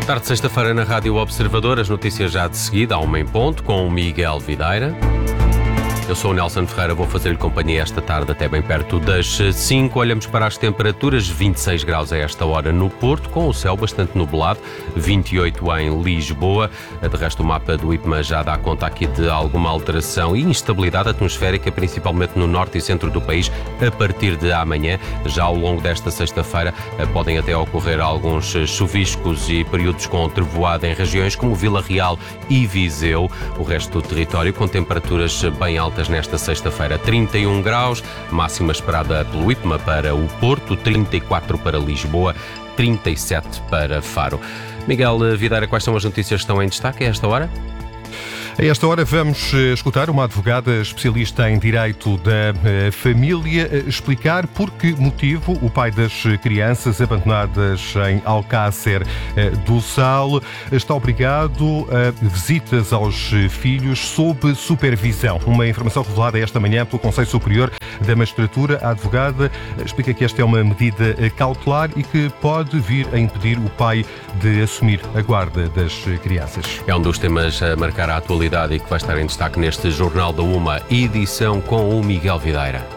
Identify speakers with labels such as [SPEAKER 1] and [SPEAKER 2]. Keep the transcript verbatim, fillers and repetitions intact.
[SPEAKER 1] Tarde de sexta-feira na Rádio Observador, as notícias já de seguida, a uma em ponto, com o Miguel Videira. Eu sou o Nelson Ferreira, vou fazer-lhe companhia esta tarde até bem perto das cinco. Olhamos para as temperaturas, vinte e seis graus a esta hora no Porto, com o céu bastante nublado, vinte e oito em Lisboa. De resto, o mapa do IPMA já dá conta aqui de alguma alteração e instabilidade atmosférica, principalmente no norte e centro do país, a partir de amanhã. Já ao longo desta sexta-feira podem até ocorrer alguns chuviscos e períodos com trevoada em regiões como Vila Real e Viseu. O resto do território com temperaturas bem altas nesta sexta-feira, trinta e um graus, máxima esperada pelo IPMA para o Porto, trinta e quatro para Lisboa, trinta e sete para Faro. Miguel Videira, quais são as notícias que estão em destaque a esta hora?
[SPEAKER 2] A esta hora vamos escutar uma advogada especialista em direito da família explicar por que motivo o pai das crianças abandonadas em Alcácer do Sal está obrigado a visitas aos filhos sob supervisão. Uma informação revelada esta manhã pelo Conselho Superior da Magistratura. A advogada explica que esta é uma medida cautelar e que pode vir a impedir o pai de assumir a guarda das crianças.
[SPEAKER 1] É um dos temas a marcar a atualidade e que vai estar em destaque neste Jornal da Uma, edição com o Miguel Videira.